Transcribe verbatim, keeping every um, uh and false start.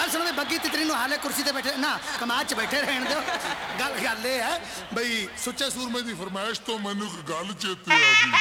ਗੱਲ ਸੁਣੋ, ਬੱਗੀ ਤਿਤਰੀ ਨੂੰ ਹਾਲੇ ਕੁਰਸੀ ਤੇ ਬੈਠੇ ਨਾ ਕਮਾਦ 'ਚ ਬੈਠੇ ਰਹਿਣ ਦਿਓ। ਗੱਲ ਗੱਲ ਇਹ ਹੈ ਬਈ ਸੁੱਚੇ ਸੂਰਮੇ ਦੀ ਫਰਮਾਇਸ਼ ਤੋਂ ਮੈਨੂੰ ਇੱਕ ਗੱਲ ਚੇਤੇ ਆ ਗਈ।